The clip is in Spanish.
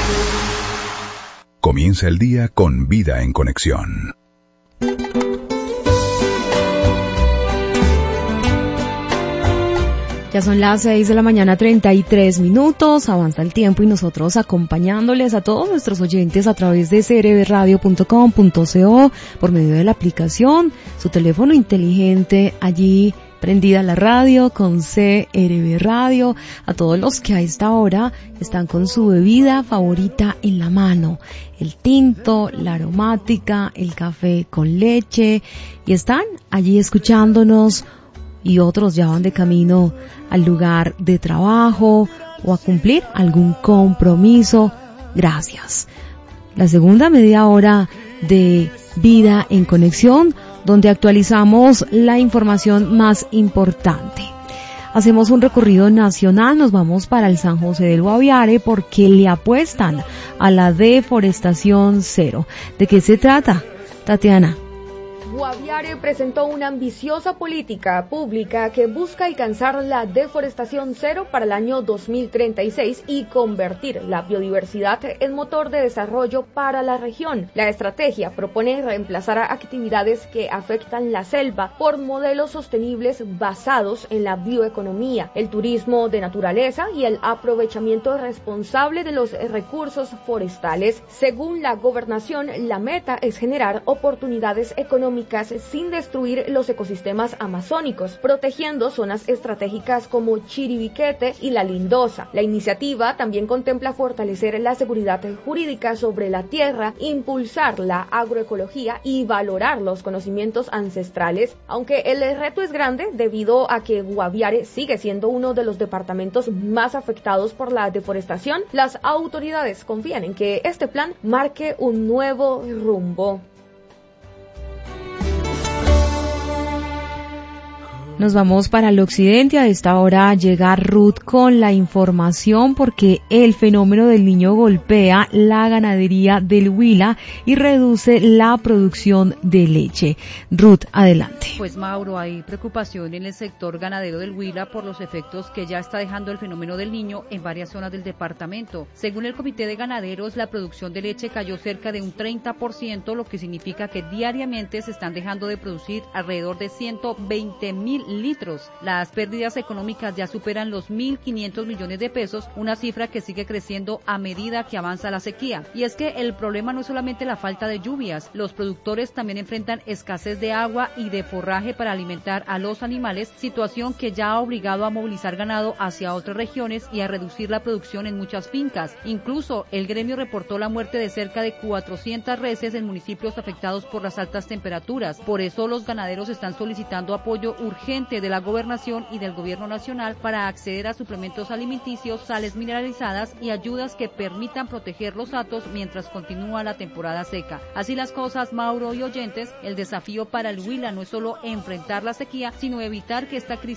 Comienza el día con Vida en Conexión. Ya son las 6 de la mañana, 33 minutos, avanza el tiempo y nosotros acompañándoles a todos nuestros oyentes a través de crbradio.com.co por medio de la aplicación, su teléfono inteligente allí prendida la radio con CRB Radio, a todos los que a esta hora están con su bebida favorita en la mano, el tinto, la aromática, el café con leche y están allí escuchándonos y otros ya van de camino al lugar de trabajo o a cumplir algún compromiso. Gracias. La segunda media hora de Vida en Conexión, donde actualizamos la información más importante. Hacemos un recorrido nacional, nos vamos para el San José del Guaviare porque le apuestan a la deforestación cero. ¿De qué se trata, Tatiana? Guaviare presentó una ambiciosa política pública que busca alcanzar la deforestación cero para el año 2036 y convertir la biodiversidad en motor de desarrollo para la región. La estrategia propone reemplazar actividades que afectan la selva por modelos sostenibles basados en la bioeconomía, el turismo de naturaleza y el aprovechamiento responsable de los recursos forestales. Según la gobernación, la meta es generar oportunidades económicas sin destruir los ecosistemas amazónicos, protegiendo zonas estratégicas como Chiribiquete y La Lindosa. La iniciativa también contempla fortalecer la seguridad jurídica sobre la tierra, impulsar la agroecología y valorar los conocimientos ancestrales, aunque el reto es grande debido a que Guaviare sigue siendo uno de los departamentos más afectados por la deforestación. Las autoridades confían en que este plan marque un nuevo rumbo. Nos vamos para el occidente, a esta hora llega Ruth con la información porque el fenómeno del niño golpea la ganadería del Huila y reduce la producción de leche. Ruth, adelante. Pues Mauro, hay preocupación en el sector ganadero del Huila por los efectos que ya está dejando el fenómeno del niño en varias zonas del departamento. Según el Comité de Ganaderos, la producción de leche cayó cerca de un 30%, lo que significa que diariamente se están dejando de producir alrededor de 120.000 litros. Las pérdidas económicas ya superan los 1.500 millones de pesos, una cifra que sigue creciendo a medida que avanza la sequía. Y es que el problema no es solamente la falta de lluvias, los productores también enfrentan escasez de agua y de forraje para alimentar a los animales, situación que ya ha obligado a movilizar ganado hacia otras regiones y a reducir la producción en muchas fincas. Incluso el gremio reportó la muerte de cerca de 400 reses en municipios afectados por las altas temperaturas. Por eso los ganaderos están solicitando apoyo urgente de la gobernación y del gobierno nacional para acceder a suplementos alimenticios, sales mineralizadas y ayudas que permitan proteger los hatos mientras continúa la temporada seca. Así las cosas, Mauro y oyentes, el desafío para el Huila no es solo enfrentar la sequía, sino evitar que esta crisis